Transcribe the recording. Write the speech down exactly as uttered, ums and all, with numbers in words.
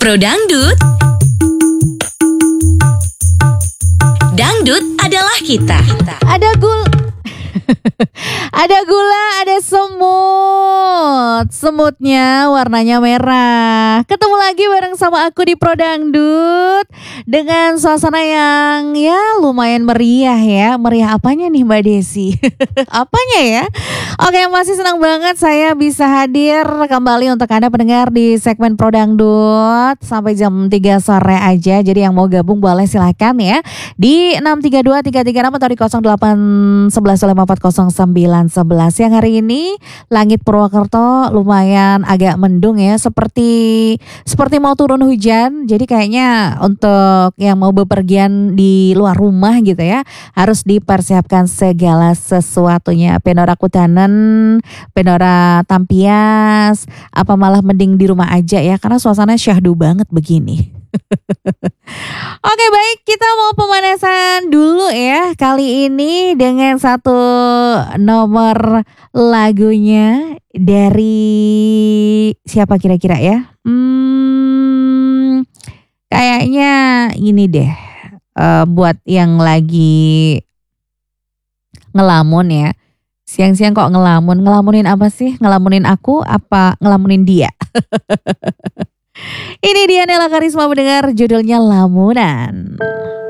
Pro Dangdut. Dangdut adalah kita. Ada gul Ada gula, ada semut. Semutnya warnanya merah. Ketemu lagi bareng sama aku di Pro Dangdut dengan suasana yang ya lumayan meriah ya. Meriah apanya nih Mbak Desi? Apanya ya? Oke, masih senang banget saya bisa hadir kembali untuk Anda pendengar di segmen Pro Dangdut sampai jam tiga sore aja. Jadi yang mau gabung boleh silakan ya di enam tiga dua tiga tiga enam atau di nol delapan satu satu lima empat nol sembilan satu satu. Yang hari ini langit Purwokerto lumayan agak mendung ya, seperti seperti mau turun hujan. Jadi kayaknya untuk yang mau bepergian di luar rumah gitu ya, harus dipersiapkan segala sesuatunya. Penora kutanen, penora tampias, apa malah mending di rumah aja ya, karena suasana syahdu banget begini. Oke, baik, kita mau pemanasan dulu ya kali ini dengan satu nomor lagunya dari siapa kira-kira ya? Hmm, kayaknya ini deh, uh, buat yang lagi ngelamun ya. Siang-siang kok ngelamun, ngelamunin apa sih? Ngelamunin aku apa ngelamunin dia? Ini dia Nela Karisma mendengar judulnya Lamunan.